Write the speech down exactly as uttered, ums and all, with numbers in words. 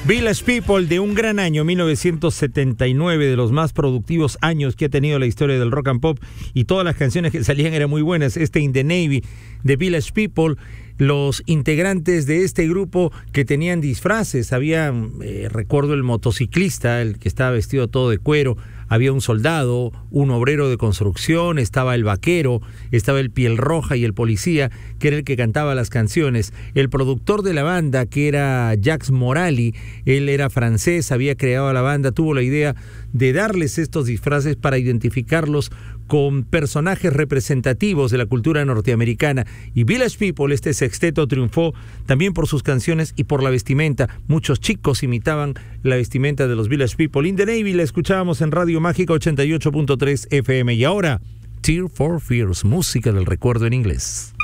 Village People, de un gran año, mil novecientos setenta y nueve, de los más productivos años que ha tenido la historia del rock and pop, y todas las canciones que salían eran muy buenas. Este In the Navy de Village People, los integrantes de este grupo que tenían disfraces, había, eh, recuerdo el motociclista, el que estaba vestido todo de cuero, había un soldado, un obrero de construcción, estaba el vaquero, estaba el piel roja y el policía, que era el que cantaba las canciones. El productor de la banda, que era Jacques Morali, él era francés, había creado la banda, tuvo la idea de darles estos disfraces para identificarlos con personajes representativos de la cultura norteamericana. Y Village People, este sexteto, triunfó también por sus canciones y por la vestimenta. Muchos chicos imitaban la vestimenta de los Village People. In the Navy la escuchábamos en Radio Mágica ochenta y ocho punto tres F M. Y ahora, Tear for Fears, música del recuerdo en inglés.